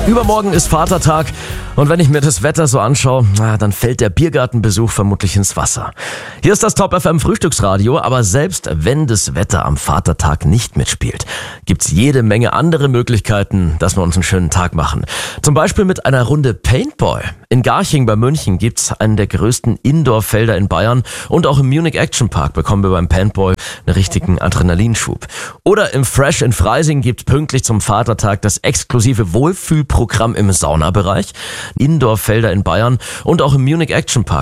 Übermorgen ist Vatertag und wenn ich mir das Wetter so anschaue, dann fällt der Biergartenbesuch vermutlich ins Wasser. Hier ist das Top FM Frühstücksradio, aber selbst wenn das Wetter am Vatertag nicht mitspielt, gibt's jede Menge andere Möglichkeiten, dass wir uns einen schönen Tag machen. Zum Beispiel mit einer Runde Paintball. In Garching bei München gibt's einen der größten Indoor-Felder in Bayern und auch im Munich Action Park bekommen wir beim Paintball einen richtigen Adrenalinschub. Oder im Fresh in Freising gibt's pünktlich zum Vatertag das exklusive Wohlfühlprogramm im Saunabereich, Indoor-Felder in Bayern und auch im Munich Action Park